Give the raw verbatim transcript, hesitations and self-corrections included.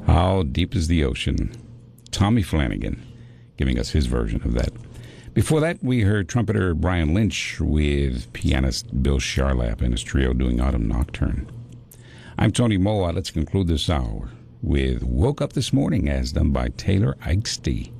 How Deep is the Ocean? Tommy Flanagan giving us his version of that. Before that, we heard trumpeter Brian Lynch with pianist Bill Charlap and his trio doing Autumn Nocturne. I'm Tony Moa. Let's conclude this hour with Woke Up This Morning, as done by Taylor Eichste.